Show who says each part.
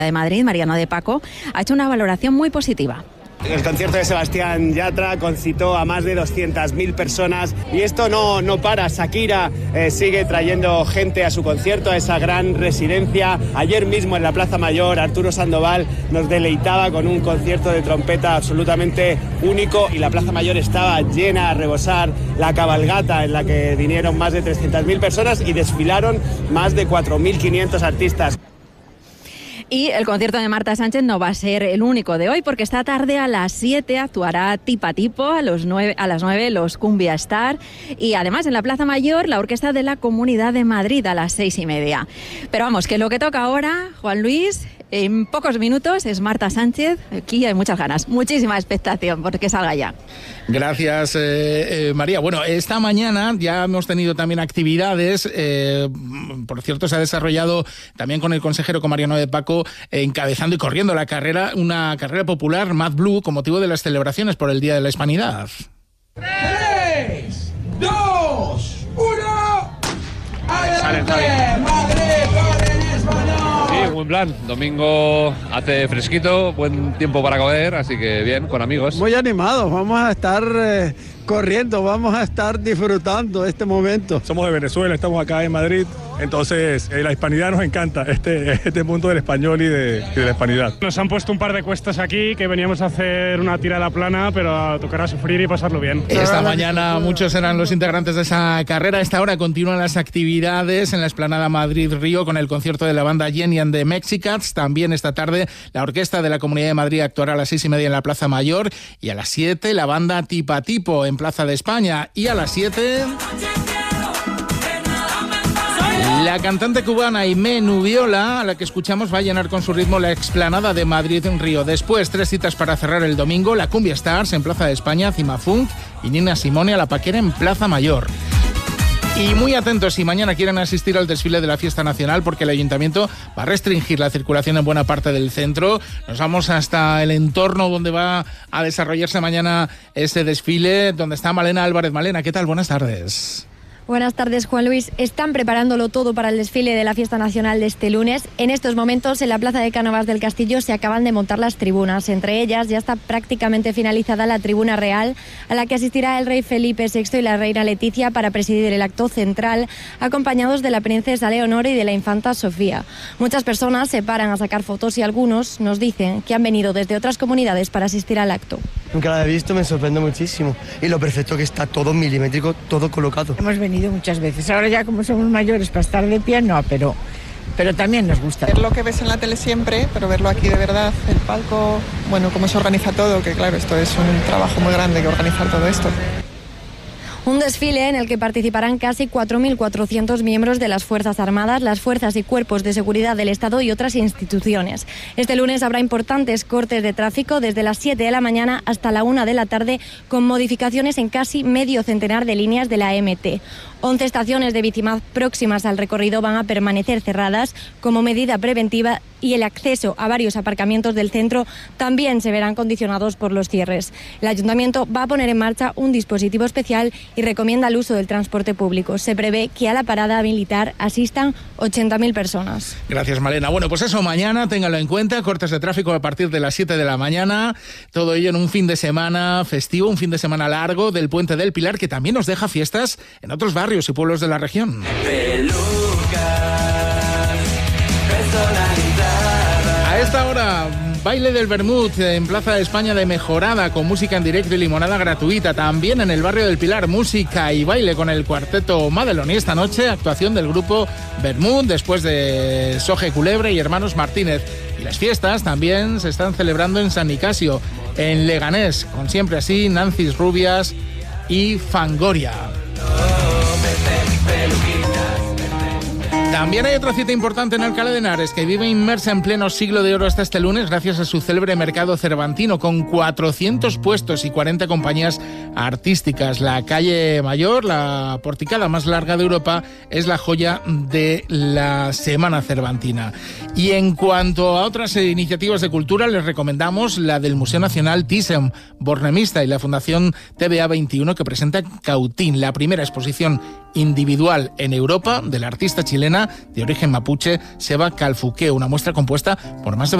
Speaker 1: de Madrid, Mariano de Paco, ha hecho una valoración muy positiva.
Speaker 2: El concierto de Sebastián Yatra concitó a más de 200.000 personas y esto no para. Shakira sigue trayendo gente a su concierto, a esa gran residencia. Ayer mismo en la Plaza Mayor, Arturo Sandoval nos deleitaba con un concierto de trompeta absolutamente único y la Plaza Mayor estaba llena a rebosar. La cabalgata en la que vinieron más de 300.000 personas y desfilaron más de 4.500 artistas.
Speaker 1: Y el concierto de Marta Sánchez no va a ser el único de hoy, porque esta tarde a las 7 actuará Tipa Tipo, a las 9 los Cumbia Star y además en la Plaza Mayor la Orquesta de la Comunidad de Madrid a las 6:30. Pero vamos, que lo que toca ahora, Juan Luis, en pocos minutos es Marta Sánchez. Aquí hay muchas ganas, muchísima expectación porque salga ya.
Speaker 3: Gracias, María. Bueno, esta mañana ya hemos tenido también actividades. Por cierto, se ha desarrollado también con el consejero, con Mariano de Paco, encabezando y corriendo la carrera, una carrera popular, Mad Blue, con motivo de las celebraciones por el Día de la Hispanidad.
Speaker 4: 3, 2, 1... ¡Adelante! ¡Madrid con el español!
Speaker 5: Sí, buen plan. Domingo hace fresquito, buen tiempo para correr, así que bien, con amigos.
Speaker 6: Muy animados, vamos a estar corriendo, vamos a estar disfrutando este momento.
Speaker 7: Somos de Venezuela, estamos acá en Madrid, entonces la hispanidad nos encanta, este punto del español y de la hispanidad.
Speaker 8: Nos han puesto un par de cuestas aquí, que veníamos a hacer una tirada plana, pero tocará sufrir y pasarlo bien.
Speaker 3: Esta mañana muchos eran los integrantes de esa carrera. A esta hora continúan las actividades en la explanada Madrid-Río con el concierto de la banda Jenny and the Mexicats. También esta tarde la Orquesta de la Comunidad de Madrid actuará a las 6:30 en la Plaza Mayor y a las 7 la banda Tipa Tipo en Plaza de España. Y a las 7... la cantante cubana Aimé Nubiola, a la que escuchamos, va a llenar con su ritmo la explanada de Madrid en Río. Después, 3 citas para cerrar el domingo: la Cumbia Stars en Plaza de España, Cimafunk y Nina Simone a la Paquera en Plaza Mayor. Y muy atentos si mañana quieren asistir al desfile de la Fiesta Nacional, porque el Ayuntamiento va a restringir la circulación en buena parte del centro. Nos vamos hasta el entorno donde va a desarrollarse mañana ese desfile, donde está Malena Álvarez. Malena, ¿qué tal? Buenas tardes.
Speaker 9: Buenas tardes, Juan Luis. Están preparándolo todo para el desfile de la Fiesta Nacional de este lunes. En estos momentos, en la Plaza de Cánovas del Castillo se acaban de montar las tribunas. Entre ellas ya está prácticamente finalizada la tribuna real, a la que asistirá el rey Felipe VI y la reina Leticia para presidir el acto central, acompañados de la princesa Leonor y de la infanta Sofía. Muchas personas se paran a sacar fotos y algunos nos dicen que han venido desde otras comunidades para asistir al acto.
Speaker 10: Nunca la he visto, me sorprende muchísimo. Y lo perfecto que está, todo milimétrico, todo colocado.
Speaker 11: Hemos venido muchas veces. Ahora ya como somos mayores para estar de pie, no, pero también nos gusta.
Speaker 12: Ver lo que ves en la tele siempre, pero verlo aquí de verdad, el palco, bueno, cómo se organiza todo, que claro, esto es un trabajo muy grande que organizar todo esto.
Speaker 9: Un desfile en el que participarán casi 4.400 miembros de las Fuerzas Armadas, las fuerzas y cuerpos de seguridad del Estado y otras instituciones. Este lunes habrá importantes cortes de tráfico desde las 7 de la mañana hasta la 1 de la tarde, con modificaciones en casi medio centenar de líneas de la MT. 11 estaciones de Bicimad próximas al recorrido van a permanecer cerradas como medida preventiva y el acceso a varios aparcamientos del centro también se verán condicionados por los cierres. El Ayuntamiento va a poner en marcha un dispositivo especial y recomienda el uso del transporte público. Se prevé que a la parada militar asistan 80.000 personas.
Speaker 3: Gracias, Malena. Bueno, pues eso, mañana ténganlo en cuenta, cortes de tráfico a partir de las 7 de la mañana, todo ello en un fin de semana festivo, un fin de semana largo del Puente del Pilar, que también nos deja fiestas en otros barrios y pueblos de la región. A esta hora, baile del Bermud en Plaza de España de Mejorada, con música en directo y limonada gratuita. También en el barrio del Pilar, música y baile con el cuarteto Madelón. Y esta noche, actuación del grupo Bermud, después de Soje Culebre y Hermanos Martínez. Y las fiestas también se están celebrando en San Nicasio, en Leganés, con Siempre Así, Nancy's Rubias y Fangoria. También hay otra cita importante en Alcalá de Henares, que vive inmersa en pleno siglo de oro hasta este lunes gracias a su célebre mercado cervantino, con 400 puestos y 40 compañías artísticas. La calle Mayor, la porticada más larga de Europa, es la joya de la Semana Cervantina. Y en cuanto a otras iniciativas de cultura, les recomendamos la del Museo Nacional Thyssen-Bornemisza y la Fundación TVA 21, que presenta Cautín, la primera exposición individual en Europa de la artista chilena, de origen mapuche, Seba Calfuqueo, una muestra compuesta por más de